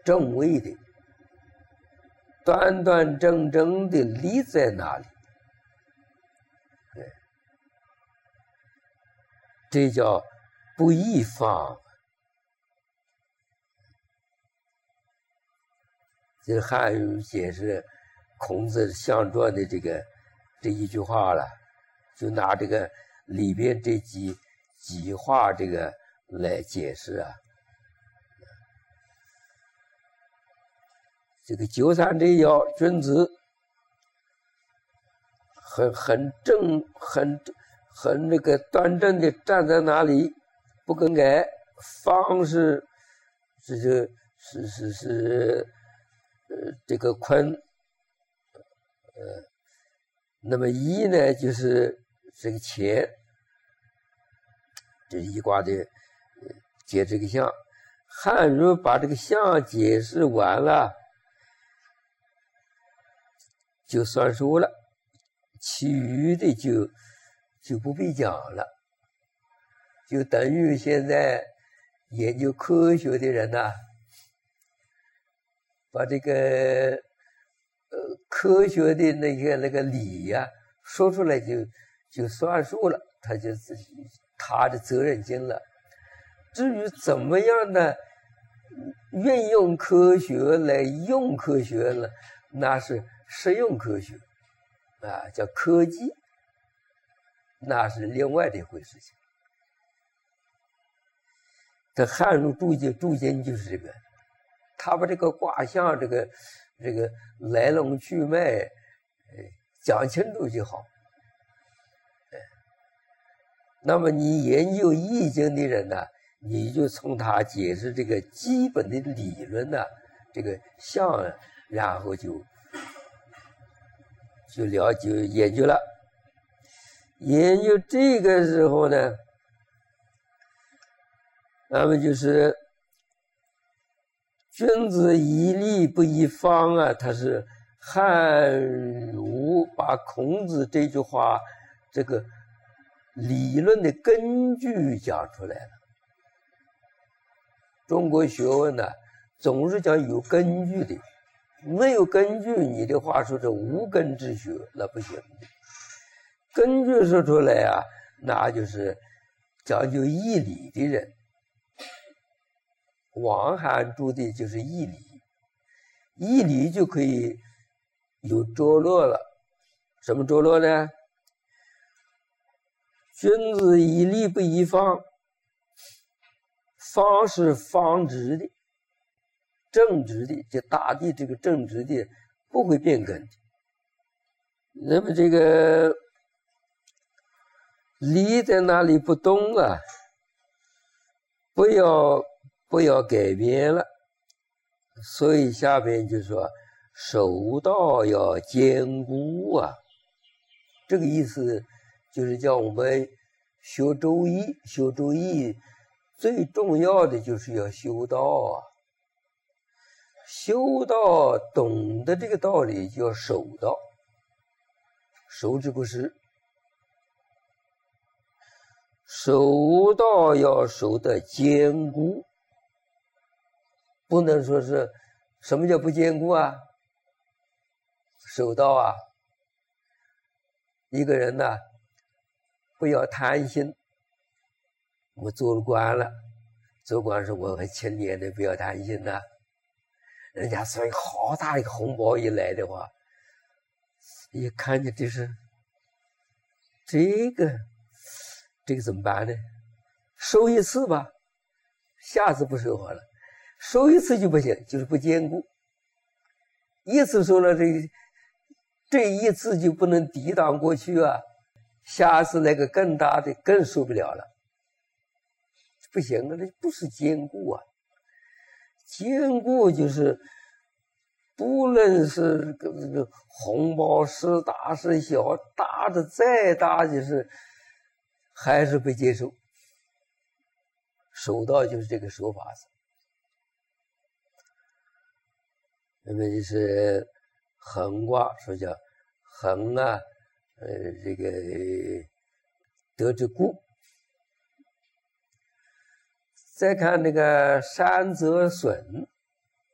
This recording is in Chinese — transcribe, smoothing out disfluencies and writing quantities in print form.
正位的，端端正正的立在那里。这叫不异方。这汉语解释孔子相传的这一句话了，就拿这个里边这几话这个来解释啊。这个鸠山这爻君子很正很那个端正的站在那里不更改，方是这个坤，那么一呢就是这个乾，这是一卦的解这个象。汉语把这个象解释完了，就算数了，其余的就不必讲了，就等于现在研究科学的人呐，把这个科学的那个理呀说出来就算数了，他就自己他的责任心了。至于怎么样的运用科学来用科学呢，那是实用科学啊，叫科技，那是另外的一回事情。这汉儒注经就是这个，他把这个卦象这个来龙去脉讲清楚就好。那么你研究易经的人呢，你就从他解释这个基本的理论呢，这个象，然后就了解研究了。研究这个时候呢，那么就是君子以利不以方啊，他是汉儒把孔子这句话这个理论的根据讲出来了。中国学问呢，总是讲有根据的，没有根据，你的话说是无根之学，那不行的。根据说出来啊，那就是讲究义理的人。王涵注的就是义理，义理就可以有着落了。什么着落呢？君子以利不以方，方是方直的，正直的，就大地这个正直的，不会变更的。那么这个理在那里不动啊，不要改变了。所以下边就说守道要坚固啊，这个意思就是叫我们学周易最重要的就是要修道啊。修道懂得这个道理就要守道，守之不失。守道要守得坚固，不能说是什么叫不坚固啊？守道啊，一个人呢，不要贪心。我做了官了，做官是我很清廉的，不要贪心呐。人家说好大一个红包一来的话，一看见这是这个怎么办呢？收一次吧，下次不收好了。收一次就不行，就是不坚固。一次收了这一次就不能抵挡过去啊，下次那个更大的更受不了了，不行了，这不是坚固啊。坚固就是不论是这个红包是大是小，大的再大就是还是不接受。守道就是这个手法子。那么就是恒卦，说叫恒啊，这个得之固。再看那个山泽损，